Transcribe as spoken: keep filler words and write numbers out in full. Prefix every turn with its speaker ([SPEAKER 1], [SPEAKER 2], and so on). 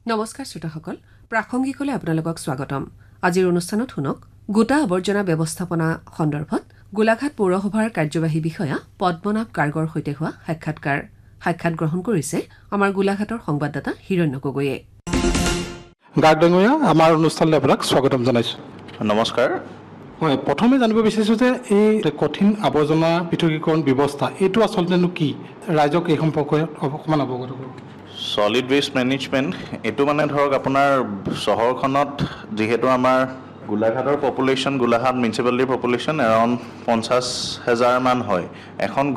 [SPEAKER 1] নমস্কাৰ শ্ৰোতাসকল, প্ৰাসংগিকলৈ আপোনালোকক স্বাগতম। আজিৰ অনুষ্ঠানত শুনক গোটা আৱৰ্জনা ব্যৱস্থাপনা সন্দৰ্ভত গোলাঘাট পৌৰসভাৰ কাৰ্যবাহী বিষয়া পদ্মনাভ গাৰ্গৰ সৈতে হোৱা সাক্ষাৎকাৰ সাক্ষাৎ গ্ৰহণ কৰিছে আমাৰ গোলাঘাটৰ সংবাদদাতা হিৰণ্য গগৈয়ে।
[SPEAKER 2] গাৰ্গ ডাঙৰীয়া, আমাৰ অনুষ্ঠানলৈ আপোনাক স্বাগতম জনাইছোঁ।
[SPEAKER 3] নমস্কাৰ।
[SPEAKER 2] হয়, প্ৰথমে জানিব বিচাৰিছোঁ যে এই কঠিন আৱৰ্জনা পৃথকীকৰণ ব্যৱস্থা এইটো আচলতেনো কি, ৰাইজক এই সম্পৰ্কে অকণমান অৱগত কৰক।
[SPEAKER 3] ছলিড ৱেষ্ট মেনেজমেণ্ট এইটো মানে ধৰক আপোনাৰ চহৰখনত যিহেতু আমাৰ গোলাঘাটৰ পপুলেশ্যন গোলাঘাট মিউনিচিপালিটিৰ পপুলেশ্যন এৰাউণ্ড পঞ্চাছ হাজাৰমান হয়। এখন